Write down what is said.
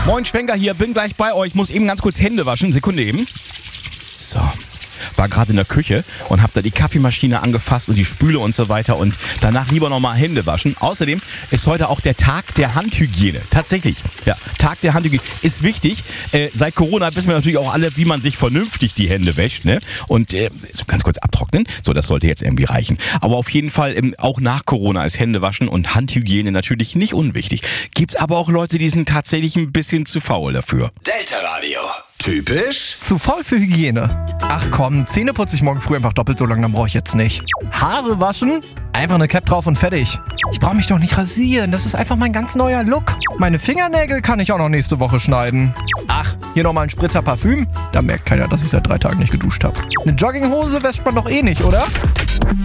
Moin, Schwenker hier, bin gleich bei euch, muss eben ganz kurz Hände waschen. Sekunde eben. So. War gerade in der Küche und habe da die Kaffeemaschine angefasst und die Spüle und so weiter und danach lieber nochmal Hände waschen. Außerdem ist heute auch der Tag der Handhygiene. Tatsächlich, ja, Tag der Handhygiene ist wichtig. Seit Corona wissen wir natürlich auch alle, wie man sich vernünftig die Hände wäscht, ne? Und so ganz kurz abtrocknen, so, das sollte jetzt irgendwie reichen. Aber auf jeden Fall, auch nach Corona ist Hände waschen und Handhygiene natürlich nicht unwichtig. Gibt aber auch Leute, die sind tatsächlich ein bisschen zu faul dafür. Delta Radio. Typisch? Zu faul für Hygiene. Ach komm, Zähne putze ich morgen früh einfach doppelt so lang, dann brauche ich jetzt nicht. Haare waschen? Einfach eine Cap drauf und fertig. Ich brauche mich doch nicht rasieren, das ist einfach mein ganz neuer Look. Meine Fingernägel kann ich auch noch nächste Woche schneiden. Ach, hier nochmal ein Spritzer Parfüm? Da merkt keiner, dass ich seit 3 Tagen nicht geduscht habe. Eine Jogginghose wäscht man doch eh nicht, oder?